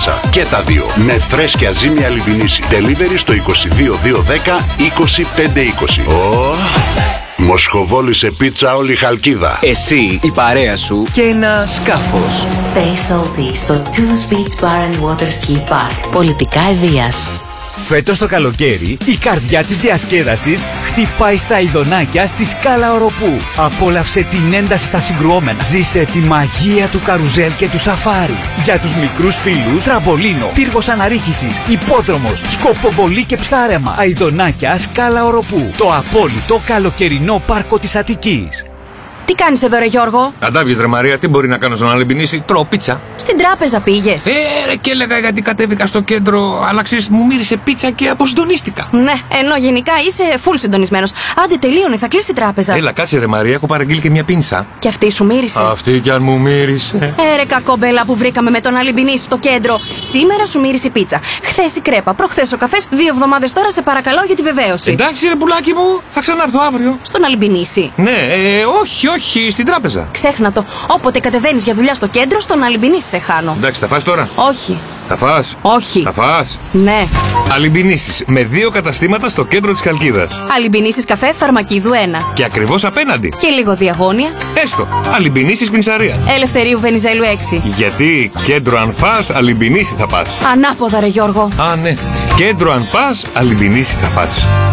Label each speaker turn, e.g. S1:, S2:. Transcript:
S1: πίτσα. Και τα δύο με φρέσκια ζύμη Αλιμπινίση. Delivery στο 22 210 2520. Μοσχοβόλησε πίτσα όλη η Χαλκίδα.
S2: Εσύ, η παρέα σου και ένα σκάφος.
S3: Stay salty στο Toons Beach Bar and Water Ski Park. Πολιτικά Ευβοίας.
S4: Φέτος το καλοκαίρι, η καρδιά της διασκέδασης χτυπάει στα ειδονάκια στη Σκάλα Οροπού. Απόλαυσε την ένταση στα συγκρουόμενα. Ζήσε τη μαγεία του καρουζέλ και του σαφάρι. Για τους μικρούς φίλους, τραμπολίνο, πύργος αναρρίχησης, υπόδρομος, σκοποβολή και ψάρεμα. Αειδονάκια Σκάλα Οροπού. Το απόλυτο καλοκαιρινό πάρκο της Αττικής.
S5: Τι κάνεις εδώ, ρε Γιώργο?
S6: Αντάβιες, ρε Μαρία, τι μπορεί να κάνω στον Αλιμπινίση? Τρώω πίτσα.
S5: Στην τράπεζα πήγες?
S6: Ρε, και έλεγα γιατί κατέβηκα στο κέντρο, αλλά ξέρεις, μου μύρισε πίτσα και αποσυντονίστηκα.
S5: Ναι, ενώ γενικά είσαι full συντονισμένος. Άντε, τελείωνε, θα κλείσει η τράπεζα.
S6: Έλα, κάτσε, ρε Μαρία, έχω παραγγείλει και μια πίνσα.
S5: Και αυτή σου μύρισε?
S6: Αυτή κι αν μου μύρισε.
S5: Ρε κακόμπελα που βρήκαμε με τον Αλιμπινίση στο κέντρο. Σήμερα σου μύρισε η πίτσα. Χθες η κρέπα, προχθές ο καφές. 2 εβδομάδες τώρα σε παρακαλώ για τη βεβαίωση.
S6: Εντάξει, ρε πουλάκι μου, θα ξανάρθω αύριο.
S5: Στον Αλιμπινίση?
S6: Ναι, όχι, στην τράπεζα.
S5: Ξέχνα το. Όποτε κατεβαίνεις για δουλειά στο κέντρο, στον Αλιμπινίση σε χάνω.
S6: Εντάξει, θα φας τώρα?
S5: Όχι.
S6: Θα φας?
S5: Όχι.
S6: Θα φας?
S5: Ναι.
S6: Αλιμπινίσεις με 2 καταστήματα στο κέντρο της Χαλκίδας.
S5: Αλιμπινίσεις καφέ Φαρμακίδου 1.
S6: Και ακριβώς απέναντι.
S5: Και λίγο διαγώνια.
S6: Έστω. Αλιμπινίσεις Πινσαρία.
S5: Ελευθερίου Βενιζέλου 6.
S6: Γιατί κέντρο αν φας, Αλιμπινίση θα πας.
S5: Ανάποδα, ρε Γιώργο.
S6: Α, ναι. Κέντρο αν πας, Αλιμπινίση θα πας.